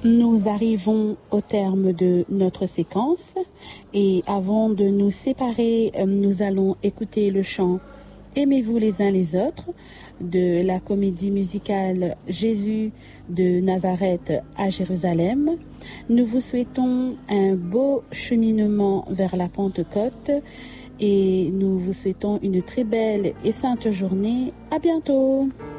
Nous arrivons au terme de notre séquence et avant de nous séparer, nous allons écouter le chant Aimez-vous les uns les autres de la comédie musicale Jésus de Nazareth à Jérusalem. Nous vous souhaitons un beau cheminement vers la Pentecôte et nous vous souhaitons une très belle et sainte journée. À bientôt.